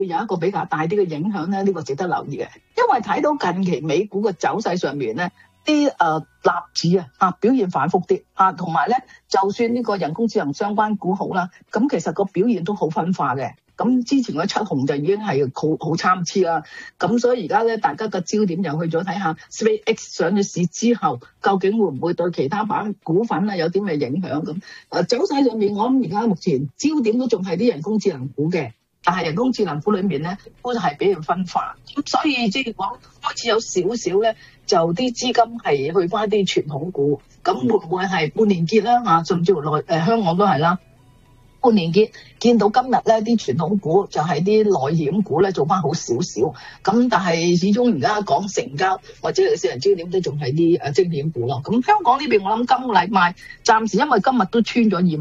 有一個比較大啲嘅影響咧，呢個值得留意嘅。因為睇到近期美股嘅走勢上面咧，啲納指表現反覆啲同埋咧，就算呢個人工智能相關股好啦，咁其實個表現都好分化嘅。咁之前嗰七雄就已經係好參差啦。咁所以而家咧，大家嘅焦點又去咗睇下 SpaceX 上咗市之後，究竟會唔會對其他版股份有啲咩影響咁？走勢上面，我諗而家目前焦點都仲係啲人工智能股嘅，但係人工智能股裏面咧都係比較分化。咁所以即係講開始有少少咧，就啲資金係去翻啲傳統股。咁會唔會係半年結啦甚至乎香港都係啦。半年結見到今日咧，啲傳統股就係啲內險股咧做翻好少少，咁但係始終而家講成交或者係市場焦點都仲係啲精險股咯。咁香港呢邊我諗今個禮拜暫時因為今日都穿咗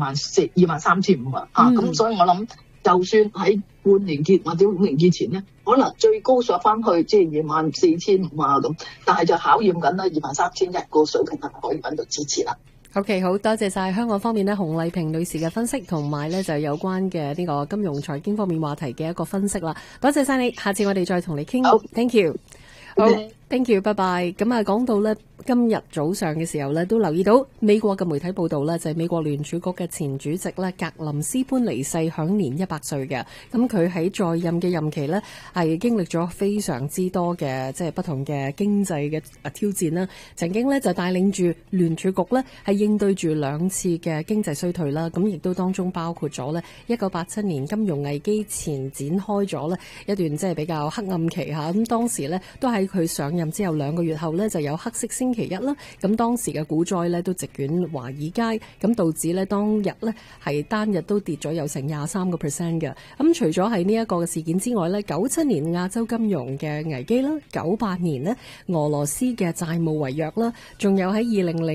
23,500咁所以我諗就算喺半年結或者5年結前咧，可能最高上翻去即係24,500咁，但係就考驗緊啦23,100個水平係可以揾到支持啦。 OK， 好多謝晒香港方面呢洪麗萍女士嘅分析，同埋呢就有關嘅呢個金融財經方面話題嘅一個分析啦。多謝晒你，下次我哋再同你傾。好 ，Thank you。好 ，Thank you，拜拜。咁啊，講到呢今日早上嘅時候呢，都留意到美國嘅媒體報道呢，就係美國聯儲局嘅前主席呢格林斯潘離世，享年100歲嘅。咁佢喺在任嘅任期呢，係經歷咗非常之多嘅即係不同嘅經濟嘅挑戰啦。曾經呢，就帶領住聯儲局呢，係應對住2次嘅經濟衰退啦。咁亦都當中包括咗呢1987年金融危機前展開咗呢一段即係比較黑暗期嚇。咁當時呢，都喺佢上任之後2個月後呢，就有黑色星期一啦。咁當時嘅股災呢，都席捲華爾街，咁導致呢當日呢，係單日都跌咗有成23%嘅。咁除咗係呢一個嘅事件之外呢，97年亞洲金融嘅危機啦，98年呢俄羅斯嘅債務違約啦，仲有喺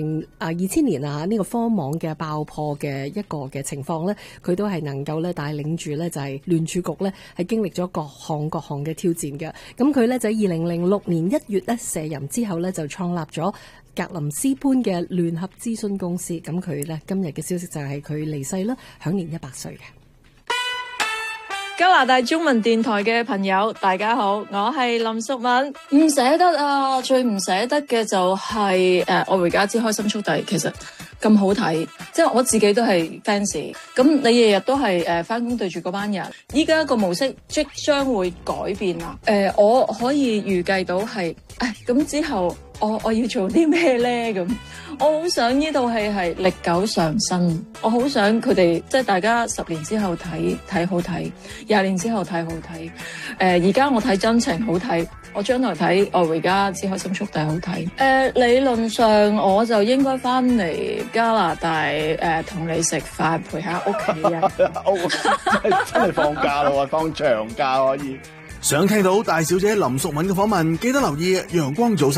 2000年呢個科網嘅爆破嘅一個嘅情況呢，佢都係能夠呢帶領住呢就係聯儲局呢係經歷咗各項嘅挑戰嘅。咁佢呢就喺2006年1月呢卸任之後呢，就創立咗格林斯潘嘅聯合諮詢公司。咁佢呢今日嘅消息就係佢離世啦，享年100歲嘅。 加拿大中文電台嘅朋友大家好，我係林淑敏。唔捨得啊，最唔捨得嘅就係愛回家之開心速遞，其實咁好睇，即係我自己都係 fans。咁你日日都係返工對住嗰班人，依家個模式即將會改變啦。我可以預計到係咁之後我要做啲咩咧？咁我好想呢套戲係歷久常新，我好想佢哋即係大家10年之後睇好睇，20年之後睇好睇。而家我睇真情好睇，我將來睇愛回家之開心速遞好睇。理論上我就應該翻嚟加拿大同你食飯，陪下屋企人。 真係放假咯，放長假可以。 想聽到大小姐林淑敏嘅訪問，記得留意陽光早晨。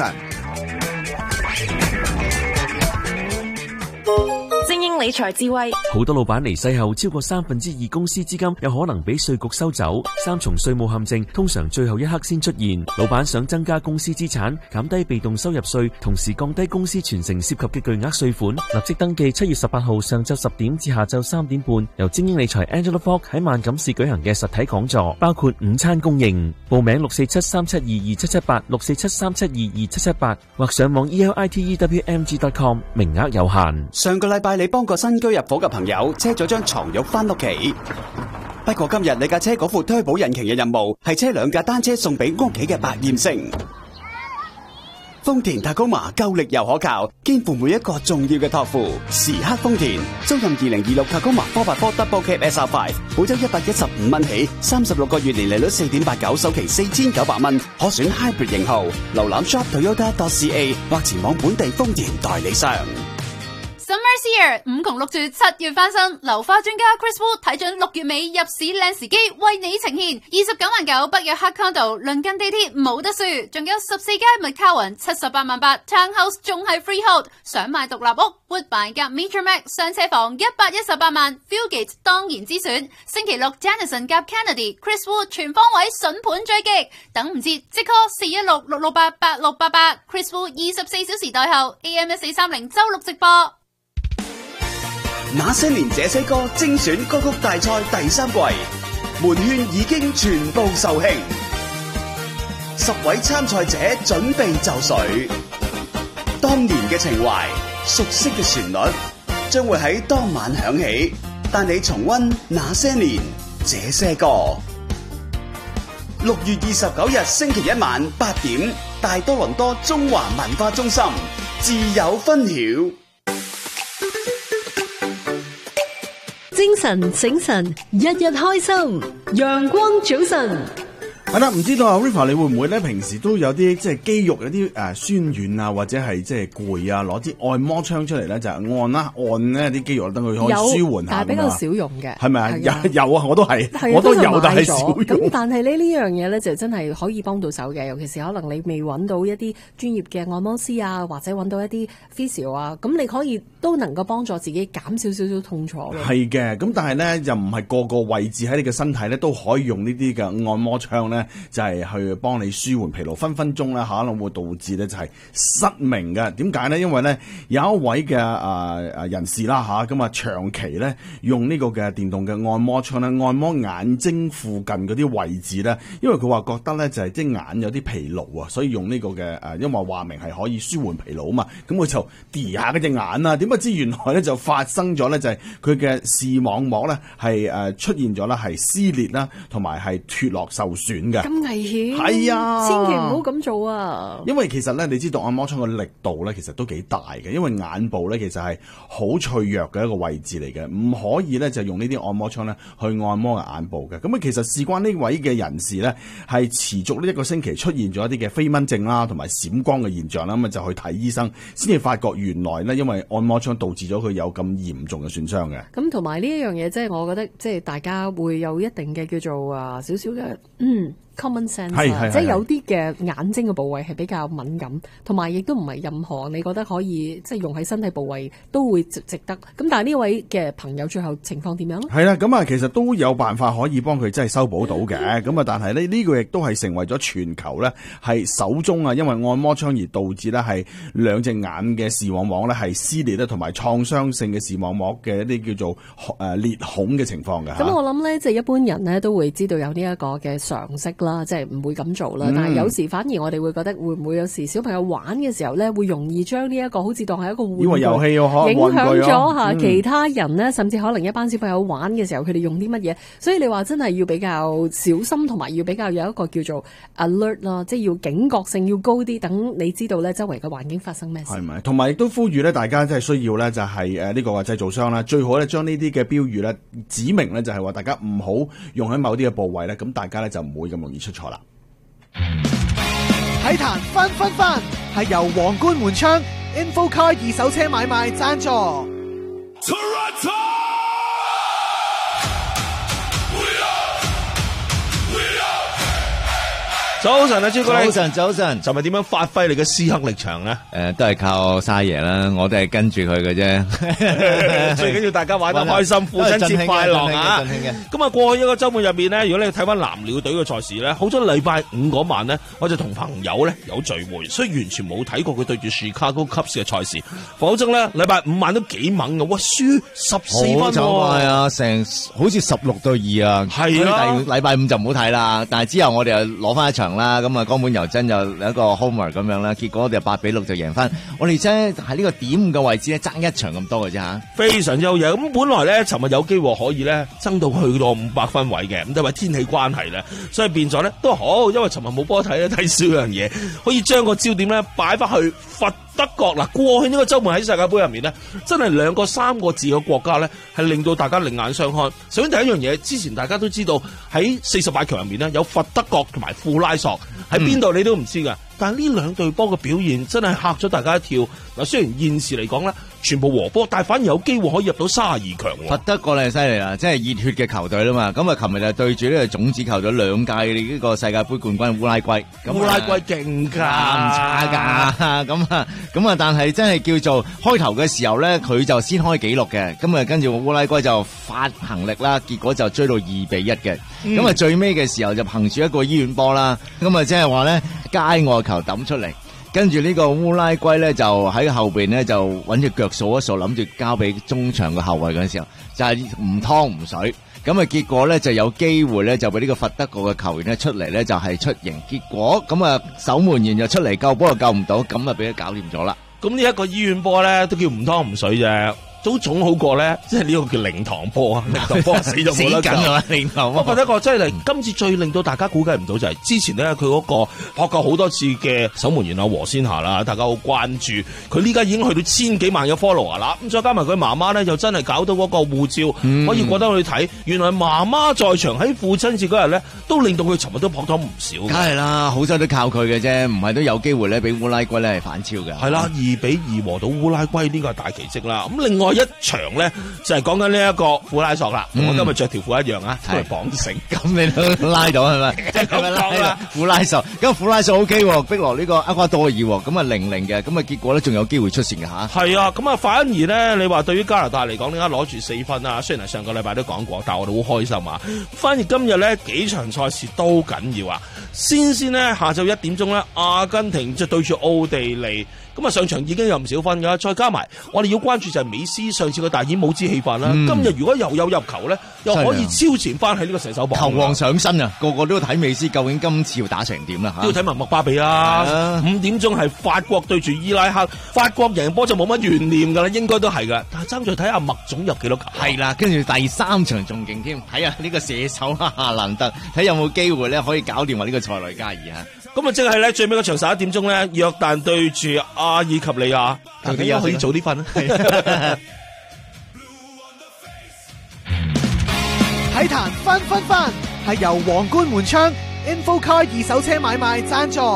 精英理財智慧， 好多老闆離世後，超過2/3公司資金有可能俾稅局收走。3重稅務陷阱通常最後一刻先出現。老闆想增加公司資產，減低被動收入稅，同時降低公司傳承涉及嘅巨額稅款，立即登記7月18號上晝10點至下晝3點半，由精英理財 Angela Fogg 喺萬錦市舉行嘅實體講座，包括午餐供應。報名647-372-2778 647-372-2778或上網 elitewmg.com， 名額有限。 上個禮拜你幫個新居入伙嘅朋友車咗張床褥返屋企，不過今日你架車嗰副推保引擎嘅任務係車2架單車送俾屋企嘅百厭星。豐田 Tacoma 夠力又可靠，肩負每一個重要嘅託付。時刻豐田，租任2026 Tacoma 4x4 Double Cab SR5，每周115蚊起，36個月年利率4.89，首期4900蚊，可選 Hybrid 型號。瀏覽 shop.toyota.ca 或前往本地豐田代理商。 Summer's here， 5窮6絕7月翻身，流花專家 Chris Wu 睇準6月尾入市靚時機，為你呈現29.9萬北約克 condo， 鄰近地鐵冇得輸，仲有14間 McCowan 78.8萬，Townhouse 仲係 freehold， 想買獨立屋 Woodbine 夾 Metro Max 上車房118萬 ，Fieldgate 當然之選。星期六 Jennison 夾 Kennedy Chris Wu 全方位筍盤追擊，等唔切即 call 416-668-8688 Chris Wu 24小時代後 AM1430周6直播。 那些年這些歌精選歌曲大賽第3季， 門圈已經全部售罄，10位參賽者準備就緒。當年嘅情懷，熟悉嘅旋律，將會喺當晚響起，帶你重溫那些年這些歌。6月29日星期一晚8點，大多倫多中華文化中心自有分曉。 精神醒神，日日開心，陽光早晨。 係啦，唔知道啊 River 你會唔會咧？平時都有啲即係肌肉有啲酸軟啊，或者係即係攰啊，攞啲按摩槍出嚟咧就按啦，按咧啲肌肉等佢可以舒緩下。 但係比較少用嘅， 係咪啊？有啊，我都係，我都有，但係少用。 咁但係呢樣嘢咧就真係可以幫到手嘅，尤其是可能你未揾到一啲專業嘅按摩師啊，或者揾到一啲 physio 啊，咁你可以都能夠幫助自己減少痛楚嘅。係嘅，咁但係咧又唔係個個位置喺你嘅身體咧都可以用呢啲嘅按摩槍咧。就係去幫你舒緩疲勞，分分鐘咧可能會導致咧就係失明嘅。點解咧？因為咧有一位嘅人士啦嚇，咁啊長期咧用呢個嘅電動嘅按摩槍咧按摩眼睛附近嗰啲位置咧，因為佢話覺得咧就係啲眼有啲疲勞啊，所以用呢個嘅因為話明係可以舒緩疲勞啊嘛，咁佢就跌下嗰隻眼啊，點不知原來咧就發生咗咧就係佢嘅視網膜咧係出現咗啦係撕裂啦，同埋係脫落受損嘅。 咁危險係啊， 千祈唔好咁做啊！ 因為其實咧，你知道按摩槍嘅力度咧，其實都幾大嘅。因為眼部咧，其實係好脆弱嘅一個位置嚟嘅，唔可以咧就用呢啲按摩槍咧去按摩嘅眼部嘅。咁啊，其實事關呢位嘅人士咧，係持續呢1個星期出現咗一啲嘅飛蚊症啦，同埋閃光嘅現象啦，咁啊就去睇醫生，先至發覺原來咧，因為按摩槍導致咗佢有咁嚴重嘅損傷嘅。 咁同埋呢一樣嘢，即係我覺得，即係大家會有一定嘅叫做少少嘅common sense，即係有啲嘅眼睛嘅部位係比較敏感，同埋亦都唔係任何你覺得可以即係用喺身體部位都會值得。咁但係呢位嘅朋友最後情況點樣咧？係啦，咁啊其實都有辦法可以幫佢真係修補到嘅。咁啊，但係呢個亦都係成為咗全球咧係首宗啊，因為按摩槍而導致咧係兩隻眼嘅視網膜咧係撕裂咧，同埋創傷性嘅視網膜嘅一啲叫做裂孔嘅情況嘅。 咁我諗咧，即係一般人咧都會知道有呢一個嘅常識啦，即係唔會咁做啦。但係有時反而我哋會覺得會唔會有時小朋友玩嘅時候咧，會容易將呢一個好似當係一個玩具，因為遊戲影響咗其他人呢，甚至可能一班小朋友玩嘅時候，佢哋用啲乜嘢？所以你話真係要比較小心，同埋要比較有一個叫做 alert 啦，即係要警覺性要高啲，等你知道咧周圍嘅環境發生咩事。係咪？同埋亦都呼籲咧，大家真係需要咧，就係呢個製造商啦，最好咧將呢啲嘅標語咧指明咧，就係話大家唔好用喺某啲嘅部位咧，咁大家咧就唔會咁容易出錯啦。 體壇分係由皇冠門窗 InfoCar 二手車買賣贊助。 早晨啊，朱哥，早晨，尋日點樣發揮你嘅斯克力場咧？ 都係靠沙爺啦，我都係跟住佢嘅啫。 最緊要大家玩得開心，父親節快樂啊！咁啊，過去一個週末入面咧，如果你睇翻藍鳥隊嘅賽事咧，好咗禮拜五嗰晚咧，我就同朋友咧有聚會，所以完全冇睇過佢對住 Chicago Cubs 嘅賽事。否則咧，禮拜五晚都幾猛嘅，哇！輸14分喎， 啊，成好似16-2啊！係啦，禮拜五就唔好睇啦。但係之後我哋又攞翻一場啦，咁啊岡本由真有一個 homer 咁樣啦，結果我哋8-6就贏翻。我哋真係喺呢個點5嘅位置咧，爭一場咁多嘅啫嚇， 非常之好嘢。咁本來咧，尋日有機會可以咧爭到去到500分位嘅，咁因為天氣關係咧，所以變咗咧都好，因為尋日冇波睇咧，睇少樣嘢，可以將個焦點咧擺翻去佛德國嗱。過去呢個週末喺世界盃入面咧，真係2個3個字嘅國家咧，係令到大家另眼相看。首先第一樣嘢，之前大家都知道喺48強入面咧，有佛德國同埋庫拉索喺邊度，你都唔知㗎。但係呢兩隊波嘅表現真係嚇咗大家一跳。嗱，雖然現時嚟講咧，全部和波，但係反而有機會可以入到32強。 佛德國咧犀利啦，即係熱血嘅球隊啦嘛。咁啊，琴日就對住呢個種子球隊2屆呢個世界盃冠軍烏拉圭。 烏拉圭勁㗎， 唔差㗎。咁啊，但係真係叫做開頭嘅時候咧，佢就先開紀錄嘅。咁啊，跟住烏拉圭就發行力啦，結果就追到2-1嘅。咁啊，最尾嘅時候就憑住一個醫院波啦。咁啊，即係話咧街外球抌出嚟。跟住呢個烏拉圭咧，就喺後邊咧就揾隻腳掃一掃，諗住交俾中場嘅後衛嗰陣時候，就係唔湯唔水。 咁啊結果咧就有機會咧就俾呢個佛德國嘅球員咧出嚟咧就係出營，結果咁啊守門員就出嚟救波又救唔到，咁啊俾佢搞掂咗啦。 咁呢一個醫院波咧都叫唔湯唔水啫。都總好過咧，即係呢個叫靈堂波啊！靈堂波死咗冇得救啊！靈堂波， 我覺得個真係今次最令到大家估計唔到就係之前咧佢嗰個撲救好多次嘅守門員啊和仙霞啦，大家好關注佢呢家已經去到千幾萬嘅 follower 啦，咁再加埋佢媽媽咧又真係搞到嗰個護照可以過得去睇，原來媽媽在場喺父親節嗰日咧都令到佢尋日都撲咗唔少。 梗係啦，好彩都靠佢嘅啫，唔係都有機會咧俾烏拉圭咧係反超嘅。 係啦，2-2和到烏拉圭呢個係大奇蹟啦。咁另外一場咧就係講緊呢一個庫拉索啦，我今日着條褲一樣啊，都係綁繩， 咁你都拉到係咪？即係咁樣拉啦，庫拉索，咁庫拉索 OK 喎，逼落呢個厄瓜多爾喎，咁啊0-0嘅，咁啊結果咧仲有機會出線嘅吓。 係啊，咁啊反而咧，你話對於加拿大嚟講，點解攞住4分啊？雖然係上個禮拜都講過，但係我哋好開心啊。反而今日咧幾場賽事都緊要啊。先咧下晝1點鐘咧，阿根廷就對住奧地利。咁啊上場已經有唔少分㗎，再加埋我哋要關注就係美斯上次嘅大演帽子戲法啦。今日如果又有入球咧，又可以超前翻喺呢個射手榜。 球王上身啊！個個都要睇美斯究竟今次要打成點啦嚇。 都要睇埋麥巴比啦。5點鐘係法國對住伊拉克，法國贏波就冇乜懸念㗎啦，應該都係㗎。但係爭在睇下麥總入幾多球。 係啦，跟住第3場仲勁添，睇下呢個射手夏蘭特，睇有冇機會咧可以搞掂埋呢個塞內加爾嚇。 咁啊，即係咧最尾嗰場11點鐘咧，約旦對住阿爾及利亞，大家可以早啲瞓啦。 體壇分係由皇冠門窗 InfoCar 二手車買賣贊助。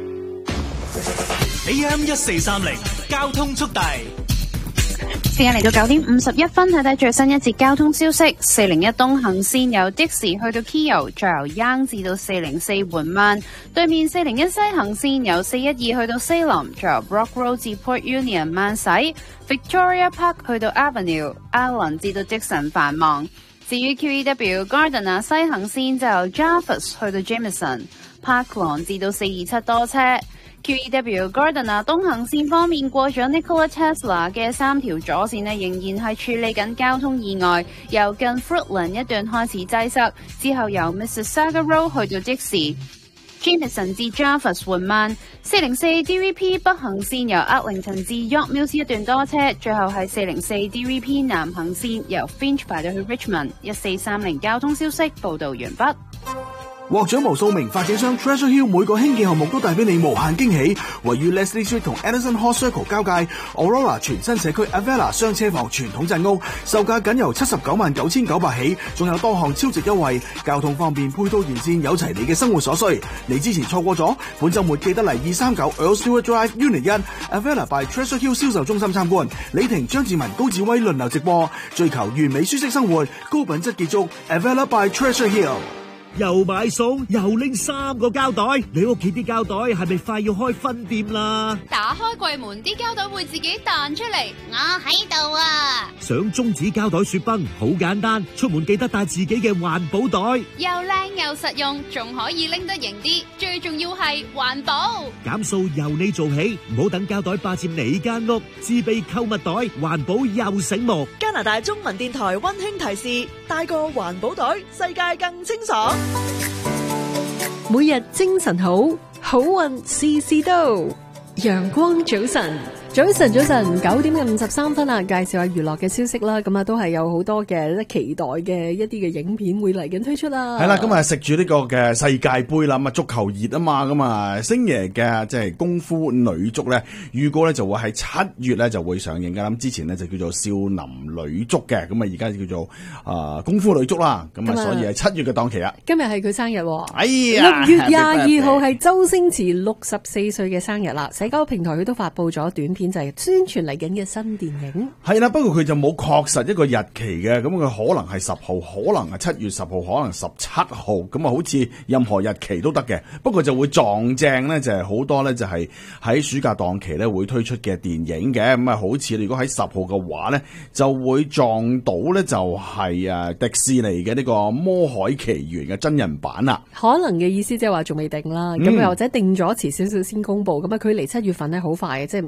AM 1430交通速遞。 時間嚟到9點51分，睇睇最新一節交通消息。401東行線由的士去到 Keo， 再由 Young 至到404緩慢。對面401西行線由412去到 Salem， 再由 Brock Road 至 Port Union 慢駛。Victoria Park 去到 Avenue、Allen 至到 Dixon 繁忙。至於 QEW Gardiner 西行線就由 Jarvis 去到 Jameson、Parklawn 至到427多車。QEW Gardiner 東行線方面，過咗 Nikola Tesla 嘅3條左線仍然係處理緊交通意外，由近 Fruitland 一段開始擠塞，之後由 Mississauga Road 去到的士。Jameson 至 Jarvis 緩慢，404 DVP 北行線由 Arlington 至 York Mills 一段多車，最後係404 DVP 南行線由 Finch 排到去 Richmond。1430交通消息報道完畢。 獲獎無數名發展商 Treasure Hill 每個興建項目都帶俾你無限驚喜。位於 Leslie Street 同 Anderson Hall Circle 交界 Aurora 全新社區 Avella 雙車房傳統鎮屋，售價僅由799900起，仲有多項超值優惠。交通方面，配套完善，有齊你嘅生活所需。你之前錯過咗，本週末記得嚟239 Earl Stewart Drive Unit 1 Avella by Treasure Hill 銷售中心參觀。李婷、張志文、高志威輪流直播，追求完美舒適生活，高品質結束。Avella by Treasure Hill。 又買餸又拎3個膠袋，你屋企啲膠袋係咪快要開分店啦？ 打開櫃門，啲膠袋會自己彈出嚟，我喺度啊！ 想終止膠袋雪崩好簡單，出門記得帶自己嘅環保袋， 又靚又實用，仲可以拎得型啲，最重要係環保。 減數由你做起，唔好等膠袋霸佔你間屋，自備購物袋，環保又醒目。 加拿大中文電台溫馨提示：帶個環保袋，世界更清爽。 每日精神好，好運事事都。陽光早晨。 早晨，9點53分啦，介紹下娛樂嘅消息啦。咁啊，都係有好多嘅期待嘅一啲嘅影片會嚟緊推出啦。 係啦，咁啊食住呢個嘅世界盃啦，咁啊足球熱啊嘛，咁啊星爺嘅即係功夫女足咧，預告咧就會喺7月咧就會上映噶啦。咁之前咧就叫做少林女足嘅，咁啊而家就叫做功夫女足啦。咁啊所以係7月嘅檔期啊。 今日係佢生日， 哎呀 ，6月22號係周星馳64歲嘅生日啦。社交平台佢都發佈咗短片，就係宣傳嚟緊嘅新電影。 係啦，不過佢就冇確實一個日期嘅，咁佢可能係10號，可能係7月10號，可能17號，咁啊好似任何日期都得嘅。不過就會撞正咧，就係好多咧，就係喺暑假檔期咧會推出嘅電影嘅。咁啊，好似如果喺10號嘅話咧，就會撞到咧就係迪士尼嘅呢個《魔海奇緣》嘅真人版啦。 可能嘅意思即係話仲未定啦，咁或者定咗遲少少先公布。咁啊，距離7月份咧好快嘅，即係個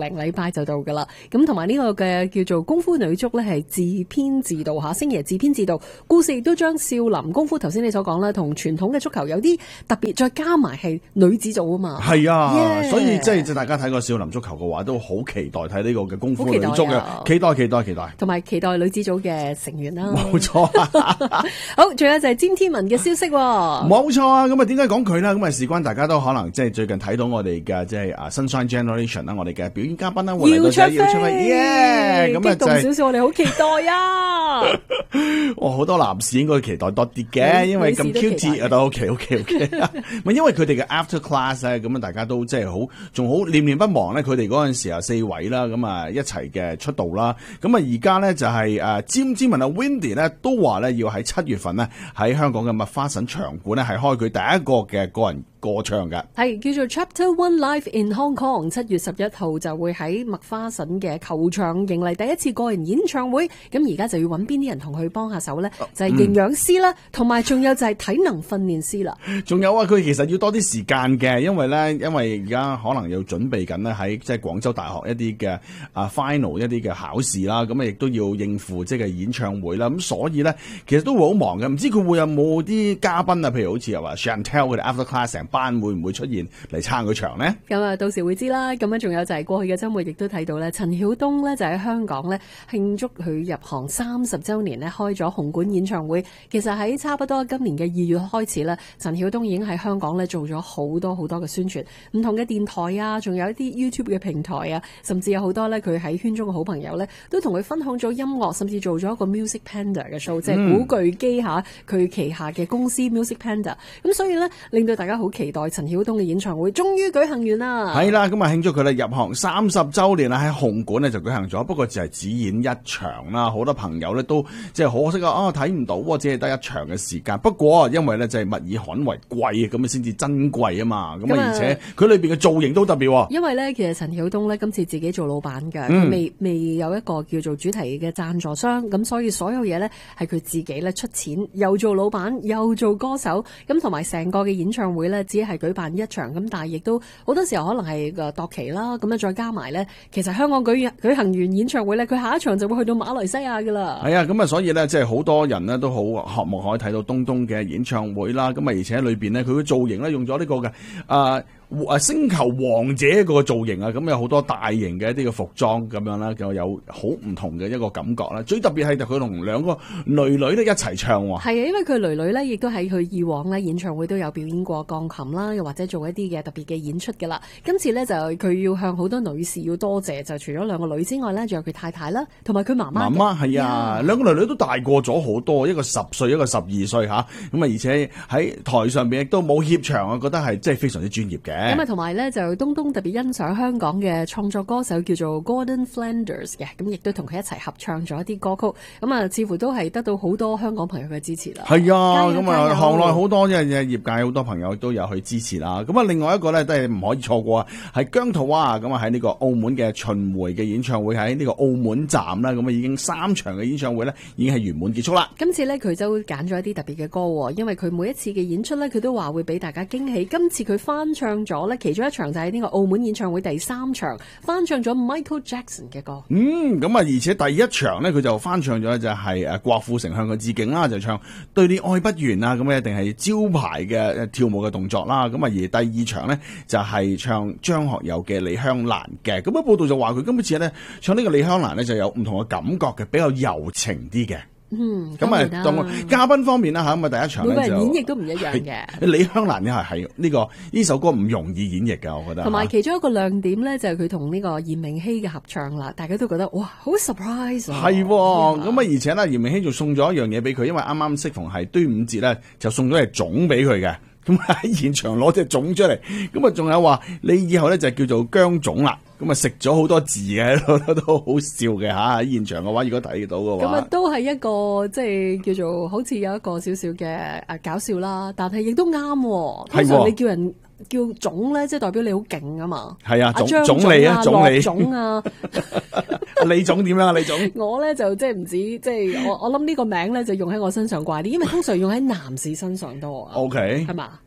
零禮拜就到噶啦。咁同埋呢個嘅叫做功夫女足咧係自編自導吓，星爺自編自導，故事亦都將少林功夫頭先你所講啦，同傳統嘅足球有啲特別，再加埋係女子組啊嘛。 係啊， Yeah 所以即係大家睇過少林足球嘅話，都好期待睇呢個嘅功夫女足嘅，期待， 同埋期待女子組嘅成員啦。 冇錯。 好，仲有就係詹天文嘅消息。 冇錯啊！咁啊，點解講佢啦？咁啊，事關大家都可能即係最近睇到我哋嘅即係Sunshine Generation 啦，我哋嘅表演嘉賓啦，會嚟到就要出嚟，耶！咁啊， 激動少少，我哋好期待啊！ 哇，好多男士應該期待多啲嘅，因為咁 Q 字啊，都 OK。唔係因為佢哋嘅 After Class 咧，咁啊，大家都即係好，仲好念念不忘咧。佢哋嗰陣時啊，4位啦，咁啊一齊嘅出道啦。咁啊，而家咧就係詹文啊 Wendy 咧都話咧要喺7月份咧喺香港嘅麥花臣場館咧係開佢第一個嘅個人歌唱嘅， 係叫做 Chapter One Live in Hong Kong， 7月11號就會喺麥花臣嘅球場迎嚟第一次個人演唱會。咁而家就要揾邊啲人同佢幫下手咧？就係營養師啦，同埋仲有就係體能訓練師啦。 仲有啊，佢其實要多啲時間嘅，因為而家可能要準備緊咧喺即係廣州大學一啲嘅final 一啲嘅考試啦，咁啊亦都要應付即係演唱會啦。咁所以咧，其實都會好忙嘅。唔知佢會有冇啲嘉賓啊？譬如好似又話 Chantel 佢哋 After Class 成班會唔會出現嚟撐佢場呢？ 咁啊，到時會知啦。咁樣仲有就係過去嘅週末亦都睇到咧，陳曉東咧就喺香港咧慶祝佢入行30週年咧，開咗紅館演唱會。其實喺差不多今年嘅2月開始咧，陳曉東已經喺香港咧做咗好多嘅宣傳，唔同嘅電台啊，仲有一啲 YouTube 嘅平台啊，甚至有好多咧佢喺圈中嘅好朋友咧，都同佢分享咗音樂，甚至做咗一個 Music Panda 嘅 show，即係古巨基下佢旗下嘅公司 Music Panda。咁所以咧，令到大家好期待陳曉東嘅演唱會終於舉行完啦。 係啦，咁啊慶祝佢哋入行30週年啦，喺紅館咧就舉行咗，不過就係只演一場啦。好多朋友咧都即係可惜啊，睇唔到，只係得一場嘅時間。不過因為咧就係物以罕為貴，咁啊先至珍貴啊嘛。咁啊而且佢裏邊嘅造型都特別。 因為咧其實陳曉東咧今次自己做老闆嘅，未有一個叫做主題嘅贊助商，咁所以所有嘢咧係佢自己咧出錢，又做老闆又做歌手，咁同埋成個嘅演唱會咧只係舉辦一場，咁但係亦都好多時候可能係個度期啦，咁啊再加埋咧，其實香港舉行完演唱會咧，佢下一場就會去到馬來西亞噶啦。 係啊，咁啊所以咧即係好多人呢都好渴望可以睇到東東嘅演唱會啦，咁啊而且裏邊呢，佢嘅造型咧用咗呢個嘅星球王者個造型啊，咁有好多大型嘅一啲嘅服裝咁樣啦，就有好唔同嘅一個感覺啦。最特別係佢同兩個女女咧一齊唱喎。係啊，因為佢女女咧亦都喺佢以往咧演唱會都有表演過鋼琴啦，又或者做一啲嘅特別嘅演出㗎啦。今次咧就佢要向好多女士要多謝，就除咗兩個女之外咧，仲有佢太太啦，同埋佢媽媽。 媽媽係啊，兩個女女都大過咗好多，一個10歲，一個12歲嚇。咁啊，而且喺台上邊亦都冇怯場，我覺得係即係非常之專業嘅。 咁啊，同埋咧就東東特別欣賞香港嘅創作歌手叫做 Gordon Flanders 嘅，咁亦都同佢一齊合唱咗一啲歌曲。咁啊，似乎都係得到好多香港朋友嘅支持啦。 係啊，咁啊，行內好多即係業界好多朋友都有去支持啦。咁啊，另外一個咧都係唔可以錯過啊，係姜濤啊。咁啊喺呢個澳門嘅巡迴嘅演唱會喺呢個澳門站啦，咁啊已經3場嘅演唱會咧已經係圓滿結束啦。 今次咧佢就揀咗一啲特別嘅歌，因為佢每一次嘅演出咧佢都話會俾大家驚喜。今次佢翻唱咗咧其中一場就係呢個澳門演唱會第3場翻唱咗 Michael Jackson 嘅歌。 咁啊，而且第一場咧佢就翻唱咗就係郭富城向佢致敬啦，就唱對你愛不完啊，咁一定係招牌嘅跳舞嘅動作啦。咁啊，而第二場咧就係唱張學友嘅李香蘭嘅。咁啊，報道就話佢今次咧唱呢個李香蘭咧就有唔同嘅感覺嘅，比較柔情啲嘅。咁啊，當嘉賓方面啦嚇，咁啊第一場咧就每個人演繹都唔一樣嘅。 李香蘭咧係呢首歌唔容易演繹㗎，我覺得。 同埋其中一個亮點咧就係佢同呢個炎明熹嘅合唱啦，大家都覺得哇好 surprise 啊！ 係咁啊，而且咧炎明熹仲送咗一樣嘢俾佢，因為啱啱適逢係端午節咧，就送咗隻粽俾佢嘅。咁喺現場攞隻粽出嚟，咁啊仲有話你以後咧就叫做姜粽啦。咁啊食咗好多字嘅，都好好笑嘅嚇。喺現場嘅話，如果睇到嘅話， 咁啊都係一個即係叫做好似有一個少少嘅搞笑啦，但係亦都啱。通常你叫人叫總咧，即係代表你好勁啊嘛。係啊， 總理啊，總理總啊。 李總點樣啊？李總， 我咧就即係唔止，即係我諗呢個名咧就用喺我身上怪啲，因為通常用喺男士身上多啊。 OK， 係嘛？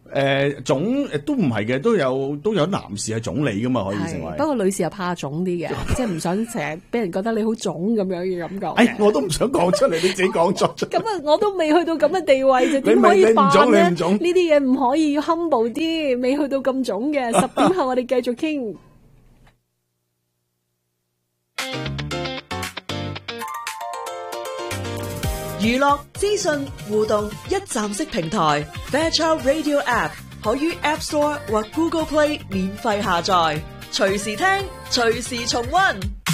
總都唔係嘅，都有男士係總理噶嘛，可以成為。 不過女士又怕腫啲嘅，即係唔想成日俾人覺得你好腫咁樣嘅感覺。 我都唔想講出嚟，你自己講咗出嚟。 咁啊，我都未去到咁嘅地位，就點可以扮咧？呢啲嘢唔可以，要 humble 啲，未去到咁腫嘅。10點後我哋繼續傾。 娛樂資訊互動一站式平台 Fairchild Radio App 可於 App Store 或 Google Play 免費下載，隨時聽，隨時重溫。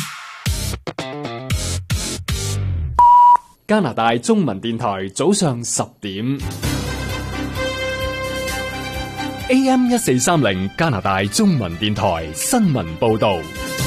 加拿大中文電台早上10點 AM 1430加拿大中文電台新聞報道。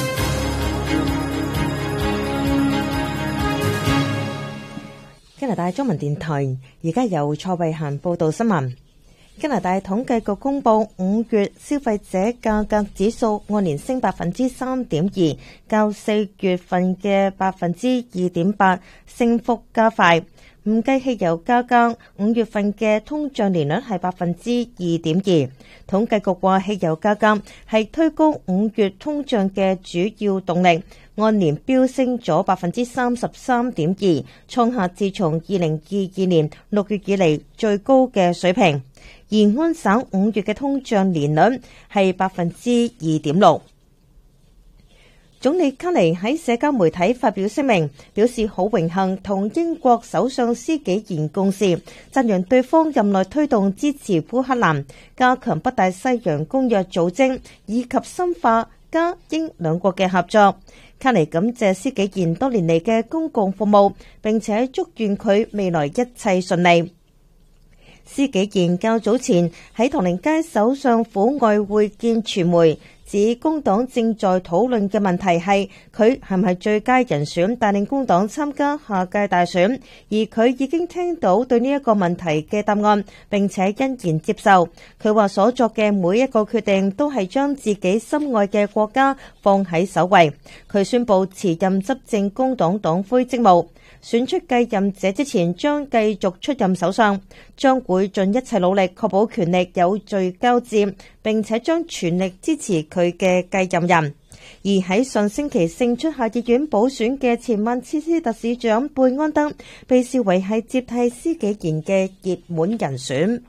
加拿大中文電台而家由蔡慧嫻報道新聞。加拿大統計局公布5月消費者價格指數按年升 3.2%， 較4月份嘅 2.8% 升幅加快。唔計汽油價格，5月份嘅通脹年率係 2.2%。統計局話汽油價格係推高5月通脹嘅主要動力，按年飆升咗 33.2%， 創下自從2022年6月以嚟最高嘅水平。而安省5月嘅通脹年率係 2.6%。總理卡尼喺社交媒體發表聲明，表示好榮幸同英國首相施紀賢共事，讚揚對方任內推動支持烏克蘭，加強北大西洋公約組織，以及深化加英兩國嘅合作。卡尼感謝施紀賢多年嚟嘅公共服務，並且祝願佢未來一切順利。施紀賢較早前喺唐寧街首相府外會見傳媒，指工黨正在討論嘅問題係佢係唔係最佳人選帶領工黨參加下屆大選，而佢已經聽到對呢一個問題嘅答案，並且欣然接受。佢話所作嘅每一個決定都係將自己心愛嘅國家放喺首位。佢宣布辭任執政工黨黨魁職務。選出繼任者之前將繼續出任首相，將會盡一切努力確保權力有序交接，並且將全力支持佢嘅繼任人。而喺上星期勝出下議院補選嘅前曼徹斯特市長貝安德，被視為係接替施紀賢嘅熱門人選。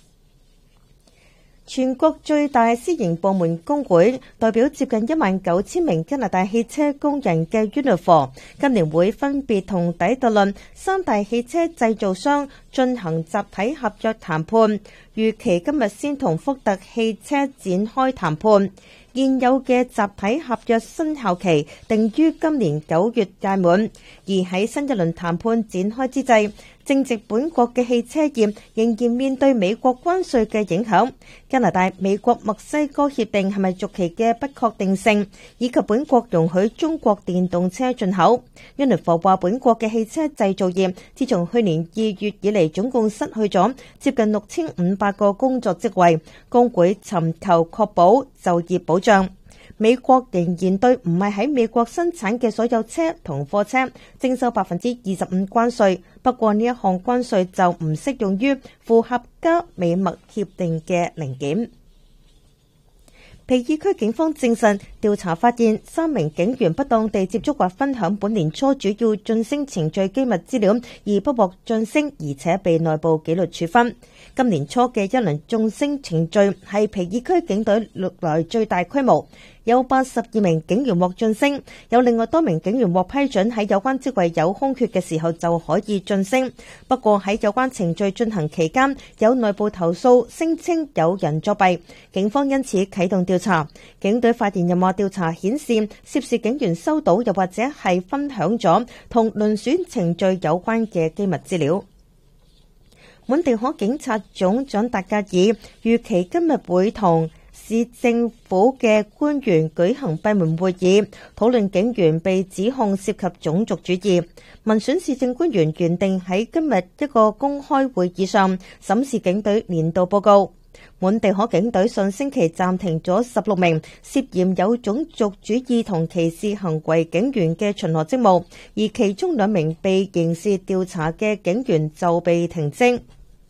全國最大私營部門工會代表接近19000名加拿大汽車工人嘅 Unifor， 今年會分別同底特律3大汽車製造商進行集體合約談判，預期今日先同福特汽車展開談判。現有嘅集體合約生效期定於今年9月屆滿，而喺新一輪談判展開之際，正值本國嘅汽車業仍然面對美國關稅嘅影響，加拿大、美國、墨西哥協定係咪續期嘅不確定性，以及本國容許中國電動車進口。Unifor 話本國嘅汽車製造業自從去年2月以嚟總共失去咗接近6500個工作職位，工會尋求確保就業保障。美國仍然對唔係喺美國生產嘅所有車同貨車徵收 25% 關稅，不過呢一項關稅就唔適用於符合加美墨協定嘅零件。皮爾區警方證實調查發現3名警員不當地接觸或分享本年初主要晉升程序機密資料，而不獲晉升，而且被內部紀律處分。今年初嘅一輪晉升程序係皮爾區警隊歷來最大規模，有82名警員獲晉升，有另外多名警員獲批准喺有關職位有空缺嘅時候就可以晉升。不過喺有關程序進行期間，有內部投訴聲稱有人作弊，警方因此啟動調查。警隊發言人話調查顯示涉事警員收到又或者係分享咗同遴選程序有關嘅機密資料。本地可警察總長達格爾預期今日會同市政府嘅官員舉行閉門會議，討論警員被指控涉及種族主義。民選市政官員原定喺今日一個公開會議上審視警隊年度報告。本地可警隊上星期暫停咗16名涉嫌有種族主義同歧視行為警員嘅巡邏職務，而其中2名被刑事調查嘅警員就被停職。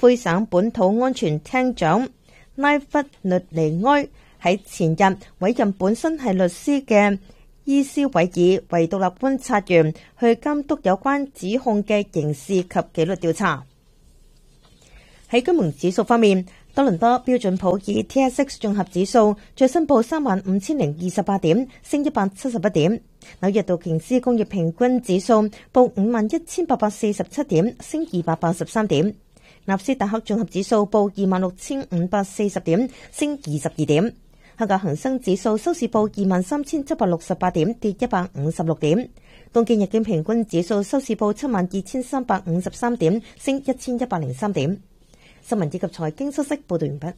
魁省本土安全廳長拉弗律尼埃喺前日委任本身係律師嘅伊斯韋爾為獨立觀察員，去監督有關指控嘅刑事及紀律調查。喺金融指數方面，多倫多標準普爾 TSX 綜合指數最新報35,028點，升171點；紐約道瓊斯工業平均指數報51,847點，升283點；納斯達克綜合指數報26,540點，升22點；香港恒生指數收市報23,768點，跌156點；東京日經平均指數收市報72,353點，升1,103點。新聞以及財經消息報道完畢。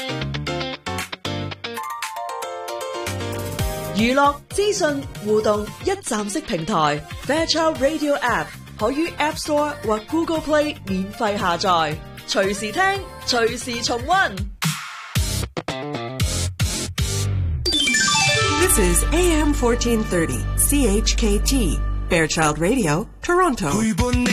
娛樂資訊互動一站式平台 Fairchild Radio App 可於 App Store 或 Google Play 免費下載，隨時聽，隨時重溫。 This is AM 1430 CHKT Fairchild Radio Toronto.